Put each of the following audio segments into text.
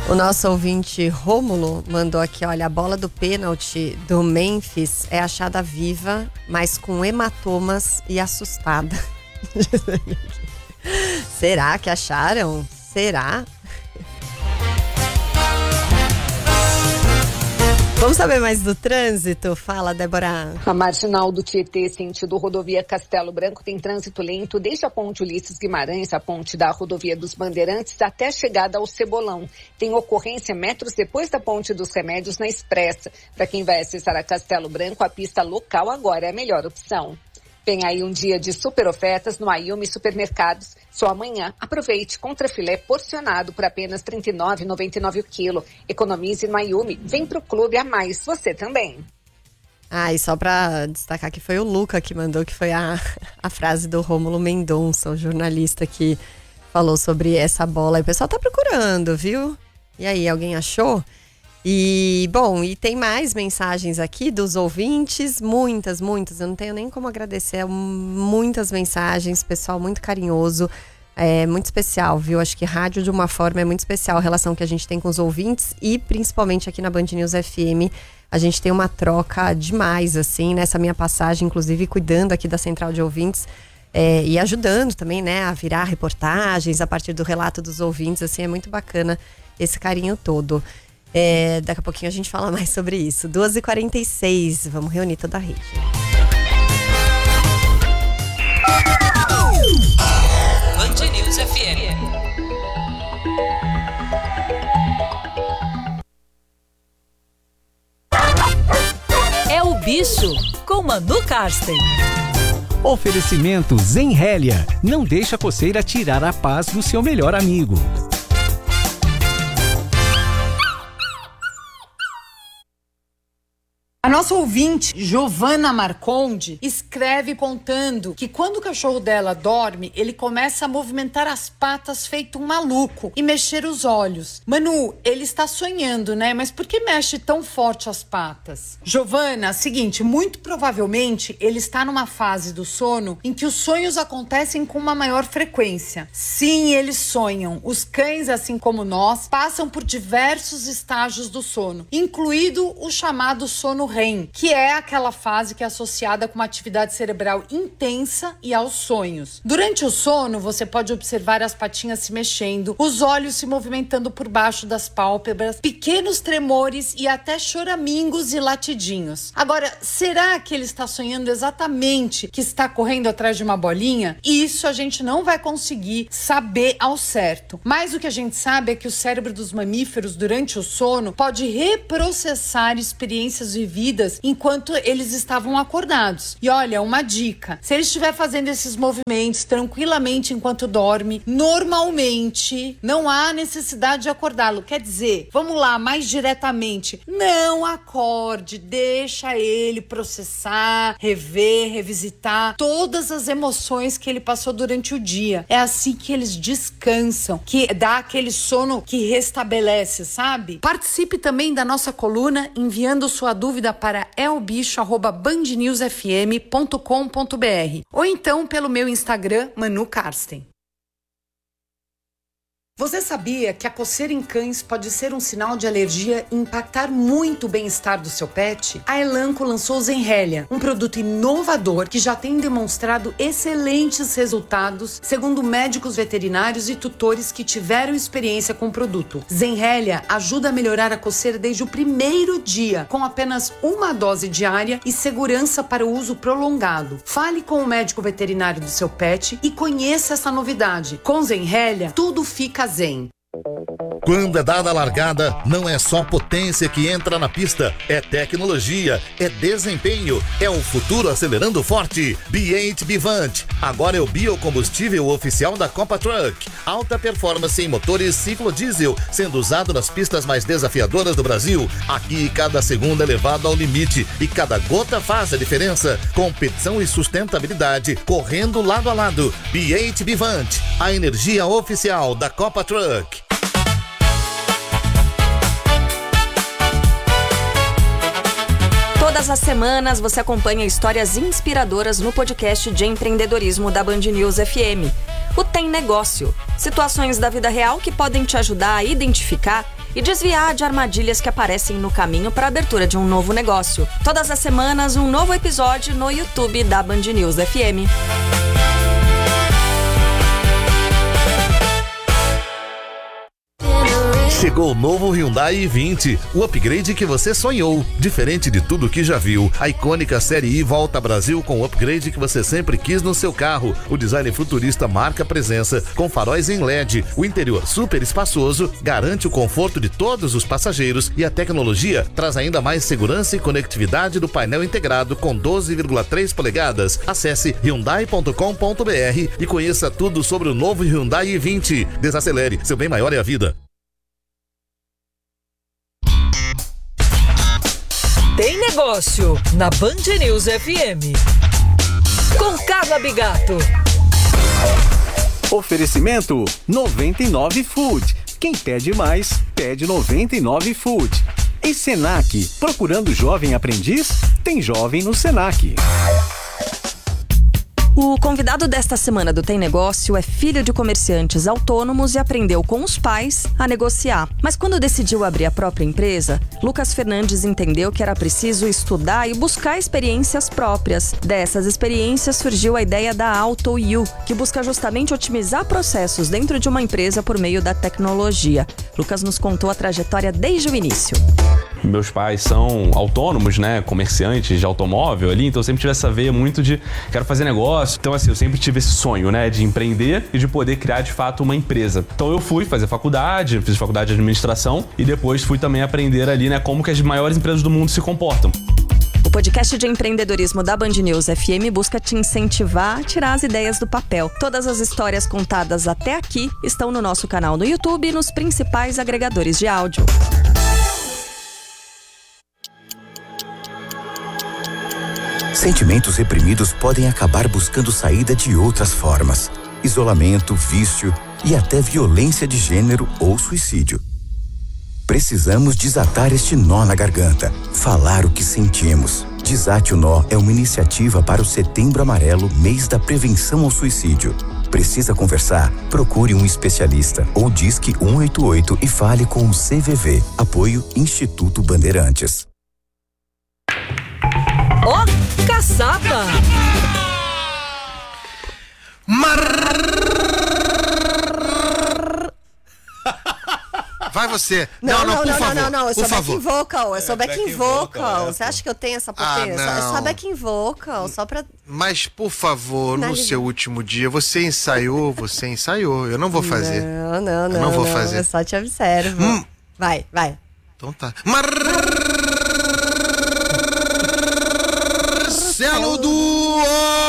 O nosso ouvinte Rômulo mandou aqui, olha, a bola do pênalti do Memphis é achada viva, mas com hematomas e assustada. Será que acharam? Será? Vamos saber mais do trânsito? Fala, Débora. A marginal do Tietê, sentido rodovia Castelo Branco, tem trânsito lento desde a ponte Ulisses Guimarães, a ponte da rodovia dos Bandeirantes, até a chegada ao Cebolão. Tem ocorrência metros depois da ponte dos Remédios na Expressa. Para quem vai acessar a Castelo Branco, a pista local agora é a melhor opção. Tem aí um dia de super ofertas no Ayumi Supermercados. Só amanhã, aproveite contrafilé porcionado por apenas R$ 39,99 o quilo. Economize no Ayumi. Vem pro clube a mais, você também. E só pra destacar que foi o Luca que mandou, que foi a frase do Rômulo Mendonça, o jornalista que falou sobre essa bola. E o pessoal tá procurando, viu? E aí, alguém achou? E, bom, e tem mais mensagens aqui dos ouvintes, muitas, eu não tenho nem como agradecer, muitas mensagens, pessoal muito carinhoso, muito especial, viu? Acho que rádio, de uma forma, é muito especial a relação que a gente tem com os ouvintes e, principalmente, aqui na Band News FM, a gente tem uma troca demais, assim, nessa minha passagem, inclusive, cuidando aqui da Central de Ouvintes, e ajudando também, né, a virar reportagens a partir do relato dos ouvintes, assim, é muito bacana esse carinho todo. Daqui a pouquinho a gente fala mais sobre isso. 2h46, vamos reunir toda a rede. Band News FM. É o Bicho, com Manu Karsten. Oferecimento Zenrélia. Não deixa a coceira tirar a paz do seu melhor amigo. A nossa ouvinte, Giovana Marconde, escreve contando que quando o cachorro dela dorme, ele começa a movimentar as patas feito um maluco e mexer os olhos. Manu, ele está sonhando, né? Mas por que mexe tão forte as patas? Giovana, seguinte, muito provavelmente ele está numa fase do sono em que os sonhos acontecem com uma maior frequência. Sim, eles sonham. Os cães, assim como nós, passam por diversos estágios do sono, incluído o chamado sono REM, que é aquela fase que é associada com uma atividade cerebral intensa e aos sonhos. Durante o sono, você pode observar as patinhas se mexendo, os olhos se movimentando por baixo das pálpebras, pequenos tremores e até choramingos e latidinhos. Agora, será que ele está sonhando exatamente que está correndo atrás de uma bolinha? Isso a gente não vai conseguir saber ao certo. Mas o que a gente sabe é que o cérebro dos mamíferos, durante o sono, pode reprocessar experiências vividas enquanto eles estavam acordados. E olha, uma dica: se ele estiver fazendo esses movimentos tranquilamente enquanto dorme, normalmente não há necessidade de acordá-lo. Quer dizer, vamos lá, mais diretamente, não acorde, deixa ele processar, rever, revisitar todas as emoções que ele passou durante o dia. É assim que eles descansam, que dá aquele sono que restabelece, sabe? Participe também da nossa coluna enviando sua dúvida para elbicho@bandnewsfm.com.br ou então pelo meu Instagram, Manu Karsten. Você sabia que a coceira em cães pode ser um sinal de alergia e impactar muito o bem-estar do seu pet? A Elanco lançou o Zenrélia, um produto inovador que já tem demonstrado excelentes resultados, segundo médicos veterinários e tutores que tiveram experiência com o produto. Zenrélia ajuda a melhorar a coceira desde o primeiro dia, com apenas uma dose diária e segurança para o uso prolongado. Fale com o médico veterinário do seu pet e conheça essa novidade. Com Zenrélia, tudo fica zen. Quando é dada a largada, não é só potência que entra na pista, é tecnologia, é desempenho, é o futuro acelerando forte. B8 Bivante, agora é o biocombustível oficial da Copa Truck. Alta performance em motores ciclo diesel, sendo usado nas pistas mais desafiadoras do Brasil. Aqui, cada segundo é levado ao limite e cada gota faz a diferença. Competição e sustentabilidade, correndo lado a lado. B8 Bivante, a energia oficial da Copa Truck. Todas as semanas você acompanha histórias inspiradoras no podcast de empreendedorismo da Band News FM. O Tem Negócio. Situações da vida real que podem te ajudar a identificar e desviar de armadilhas que aparecem no caminho para a abertura de um novo negócio. Todas as semanas, um novo episódio no YouTube da Band News FM. Chegou o novo Hyundai i20, o upgrade que você sonhou. Diferente de tudo que já viu, a icônica Série I volta ao Brasil com o upgrade que você sempre quis no seu carro. O design futurista marca presença, com faróis em LED, o interior super espaçoso, garante o conforto de todos os passageiros e a tecnologia traz ainda mais segurança e conectividade do painel integrado com 12,3 polegadas. Acesse hyundai.com.br e conheça tudo sobre o novo Hyundai i20. Desacelere, seu bem maior é a vida. Tem Negócio, na Band News FM. Com Carla Bigato. Oferecimento 99 Food. Quem pede mais, pede 99 Food. Em Senac, procurando jovem aprendiz? Tem jovem no Senac. O convidado desta semana do Tem Negócio é filho de comerciantes autônomos e aprendeu com os pais a negociar. Mas quando decidiu abrir a própria empresa, Lucas Fernandes entendeu que era preciso estudar e buscar experiências próprias. Dessas experiências surgiu a ideia da AutoU, que busca justamente otimizar processos dentro de uma empresa por meio da tecnologia. Lucas nos contou a trajetória desde o início. Meus pais são autônomos, né, comerciantes de automóvel ali, então eu sempre tive essa veia muito de quero fazer negócio. Então assim, eu sempre tive esse sonho, né, de empreender e de poder criar de fato uma empresa. Então eu fui fazer faculdade, fiz faculdade de administração e depois fui também aprender ali, né, como que as maiores empresas do mundo se comportam. O podcast de empreendedorismo da Band News FM busca te incentivar a tirar as ideias do papel. Todas as histórias contadas até aqui estão no nosso canal no YouTube e nos principais agregadores de áudio. Sentimentos reprimidos podem acabar buscando saída de outras formas. Isolamento, vício e até violência de gênero ou suicídio. Precisamos desatar este nó na garganta, falar o que sentimos. Desate o Nó é uma iniciativa para o Setembro Amarelo, mês da prevenção ao suicídio. Precisa conversar? Procure um especialista ou disque 188 e fale com o CVV. Apoio Instituto Bandeirantes. Ó, caçapa! Vai você. Não, por favor. não. Eu sou favor. backing vocal. Eu sou backing vocal. Você acha que eu tenho essa potência? não. É só backing vocal, só pra... Mas, por favor, no seu último dia, você ensaiou. Eu não vou fazer. Não. Eu não vou fazer. Eu só te observo. Vai. Então tá. Marcelo do...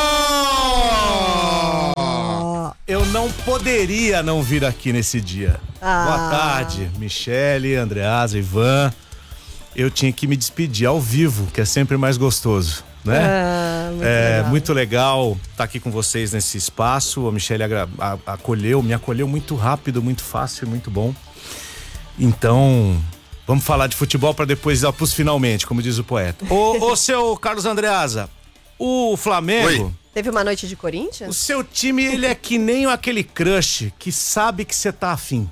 Eu não poderia não vir aqui nesse dia. Boa tarde, Michele, Andreasa, Ivan. Eu tinha que me despedir ao vivo, que é sempre mais gostoso, né? Muito legal estar aqui com vocês nesse espaço. A Michele me acolheu muito rápido, muito fácil, muito bom. Então, vamos falar de futebol para depois ir pros finalmente, como diz o poeta. Ô, seu Carlos Andreasa, o Flamengo... Oi. Teve uma noite de Corinthians? O seu time, ele é que nem aquele crush que sabe que você tá afim.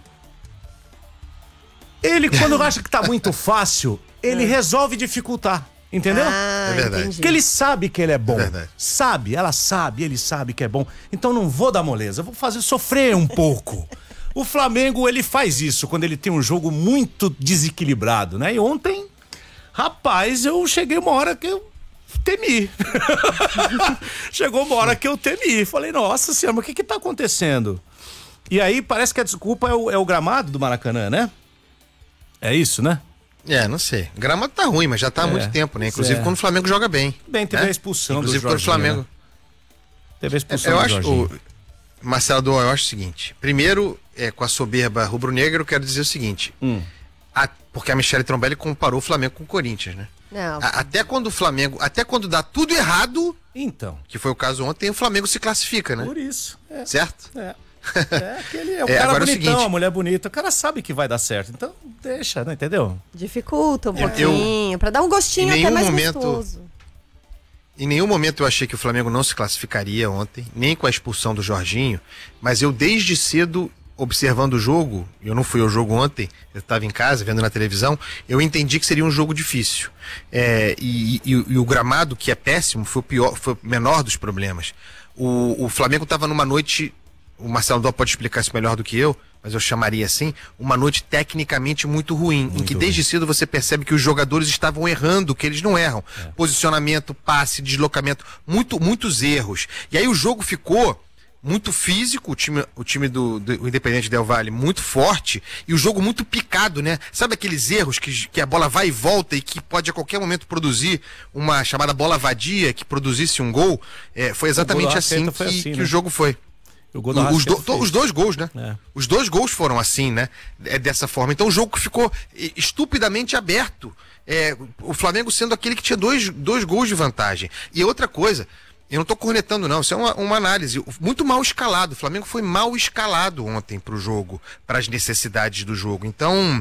Ele, quando acha que tá muito fácil, ele resolve dificultar, entendeu? É verdade. Entendi. Porque ele sabe que ele é bom. É verdade. Ele sabe que é bom. Então não vou dar moleza, vou fazer sofrer um pouco. O Flamengo, ele faz isso quando ele tem um jogo muito desequilibrado, né? E ontem, rapaz, eu cheguei uma hora que eu temi. Chegou uma hora que eu temi. Falei, nossa senhora, mas o que tá acontecendo? E aí parece que a desculpa é o gramado do Maracanã, né? É isso, né? Não sei. O gramado tá ruim, mas já tá há muito tempo, né? Inclusive quando o Flamengo joga bem. Teve a expulsão Inclusive do quando o Flamengo... Né? Teve a expulsão do Jorginho. Marcelo Duó, eu acho o seguinte. Primeiro, com a soberba rubro-negra, eu quero dizer o seguinte. Porque a Michele Trombelli comparou o Flamengo com o Corinthians, né? Não. Até quando dá tudo errado, então, que foi o caso ontem, o Flamengo se classifica, né? Por isso. Certo? O cara agora bonitão, é o seguinte, a mulher bonita. O cara sabe que vai dar certo. Então, deixa, né? Entendeu? Dificulta um pouquinho, pra dar um gostinho até mais gostoso. Em nenhum momento eu achei que o Flamengo não se classificaria ontem, nem com a expulsão do Jorginho, mas eu desde cedo observando o jogo, eu não fui ao jogo ontem, eu estava em casa vendo na televisão, eu entendi que seria um jogo difícil. E o gramado, que é péssimo, foi o menor dos problemas. O Flamengo estava numa noite, o Marcelo Dó pode explicar isso melhor do que eu, mas eu chamaria assim, uma noite tecnicamente muito ruim, em que desde cedo você percebe que os jogadores estavam errando, que eles não erram. Posicionamento, passe, deslocamento, muitos erros. E aí o jogo ficou muito físico, o time do Independente Del Valle muito forte, e o jogo muito picado, né? Sabe aqueles erros que a bola vai e volta e que pode a qualquer momento produzir uma chamada bola vadia, que produzisse um gol? Foi exatamente assim que o jogo foi. Os dois gols, né? Os 2 gols foram assim, né? Dessa forma. Então o jogo ficou estupidamente aberto. O Flamengo sendo aquele que tinha dois gols de vantagem. E outra coisa, eu não tô cornetando não, isso é uma análise muito mal escalado. O Flamengo foi mal escalado ontem pro jogo, para as necessidades do jogo. Então,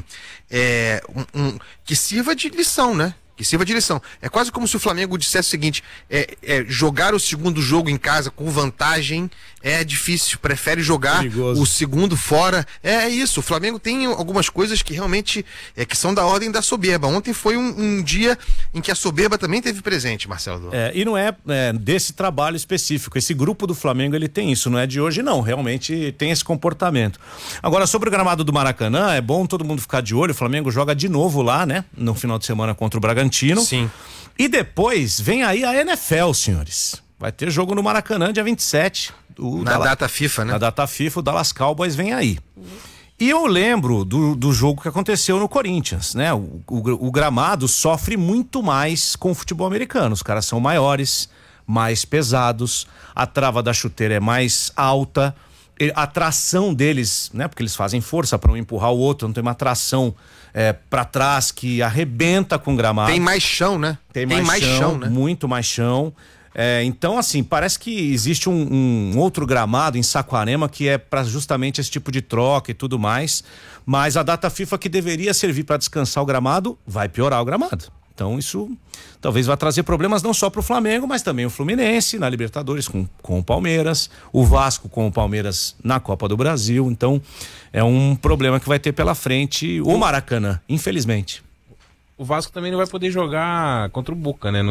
que sirva de lição, né? Que sirva de lição. É quase como se o Flamengo dissesse o seguinte, jogar o segundo jogo em casa com vantagem é difícil, prefere jogar o segundo fora. É isso, o Flamengo tem algumas coisas que realmente que são da ordem da soberba. Ontem foi um dia em que a soberba também teve presente, Marcelo. E não é desse trabalho específico, esse grupo do Flamengo ele tem isso, não é de hoje não, realmente tem esse comportamento. Agora, sobre o gramado do Maracanã, é bom todo mundo ficar de olho, o Flamengo joga de novo lá, né, no final de semana contra o Bragantino. Sim. E depois vem aí a NFL, senhores. Vai ter jogo no Maracanã dia 27. Data FIFA, né? Na data FIFA, o Dallas Cowboys vem aí. E eu lembro do jogo que aconteceu no Corinthians, né? O gramado sofre muito mais com o futebol americano. Os caras são maiores, mais pesados, a trava da chuteira é mais alta, a tração deles, né? Porque eles fazem força para um empurrar o outro, não tem uma tração para trás que arrebenta com o gramado. Tem mais chão, né? Tem mais chão, né? Muito mais chão. Então, assim, parece que existe um outro gramado em Saquarema que é para justamente esse tipo de troca e tudo mais, mas a data FIFA que deveria servir para descansar o gramado vai piorar o gramado. Então isso talvez vá trazer problemas não só para o Flamengo, mas também o Fluminense na Libertadores com o Palmeiras, o Vasco com o Palmeiras na Copa do Brasil. Então é um problema que vai ter pela frente o Maracanã, infelizmente. O Vasco também não vai poder jogar contra o Boca, né?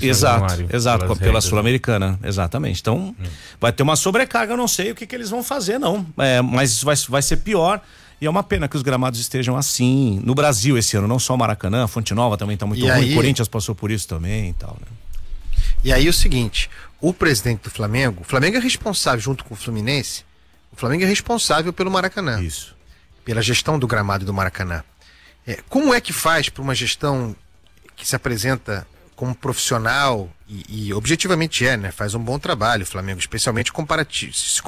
Exato, pela Sul-Americana, exatamente. Então, vai ter uma sobrecarga, eu não sei o que eles vão fazer, não. Mas vai ser pior. E é uma pena que os gramados estejam assim no Brasil esse ano, não só o Maracanã, a Fonte Nova também tá muito ruim, o Corinthians passou por isso também e tal, né? E aí o seguinte, o presidente do Flamengo, o Flamengo é responsável junto com o Fluminense, o Flamengo é responsável pelo Maracanã. Isso. Pela gestão do gramado do Maracanã. Como é que faz para uma gestão que se apresenta como profissional e objetivamente né? Faz um bom trabalho, o Flamengo, especialmente se